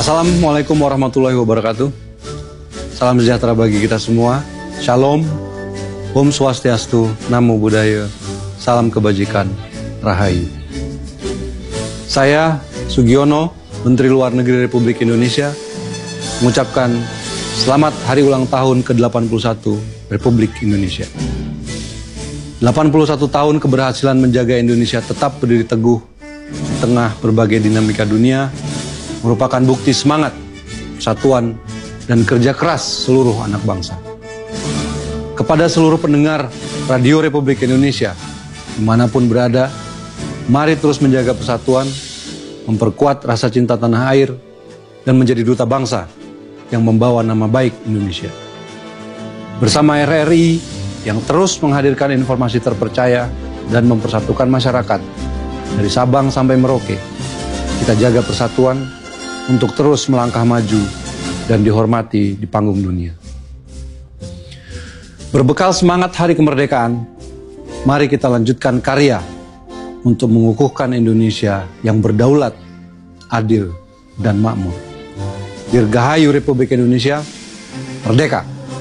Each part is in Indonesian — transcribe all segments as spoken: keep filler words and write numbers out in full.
Assalamualaikum warahmatullahi wabarakatuh. Salam sejahtera bagi kita semua. Shalom, Om Swastiastu, Namo Buddhaya, salam kebajikan, Rahayu. Saya Sugiono, Menteri Luar Negeri Republik Indonesia, mengucapkan selamat hari ulang tahun ke delapan puluh satu Republik Indonesia. delapan puluh satu tahun keberhasilan menjaga Indonesia tetap berdiri teguh di tengah berbagai dinamika dunia merupakan bukti semangat, persatuan, dan kerja keras seluruh anak bangsa. Kepada seluruh pendengar Radio Republik Indonesia, dimanapun berada, mari terus menjaga persatuan, memperkuat rasa cinta tanah air, dan menjadi duta bangsa yang membawa nama baik Indonesia. Bersama R R I yang terus menghadirkan informasi terpercaya dan mempersatukan masyarakat dari Sabang sampai Merauke, kita jaga persatuan untuk terus melangkah maju dan dihormati di panggung dunia. Berbekal semangat Hari Kemerdekaan, mari kita lanjutkan karya untuk mengukuhkan Indonesia yang berdaulat, adil, dan makmur. Dirgahayu Republik Indonesia, merdeka!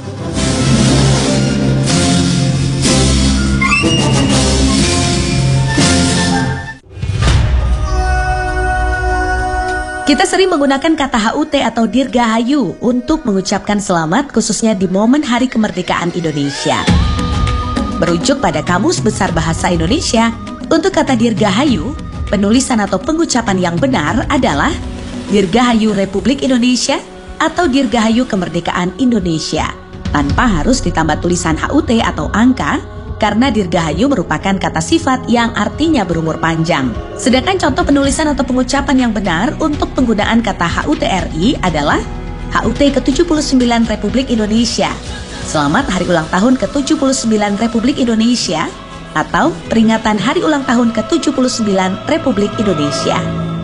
Kita sering menggunakan kata H U T atau Dirgahayu untuk mengucapkan selamat khususnya di momen Hari Kemerdekaan Indonesia. Merujuk pada Kamus Besar Bahasa Indonesia, untuk kata Dirgahayu, penulisan atau pengucapan yang benar adalah Dirgahayu Republik Indonesia atau Dirgahayu Kemerdekaan Indonesia, tanpa harus ditambah tulisan H U T atau angka, karena Dirgahayu merupakan kata sifat yang artinya berumur panjang. Sedangkan contoh penulisan atau pengucapan yang benar untuk penggunaan kata H U T R I adalah H U T ke tujuh puluh sembilan Republik Indonesia. Selamat Hari Ulang Tahun ke tujuh puluh sembilan Republik Indonesia, atau peringatan Hari Ulang Tahun ke tujuh puluh sembilan Republik Indonesia.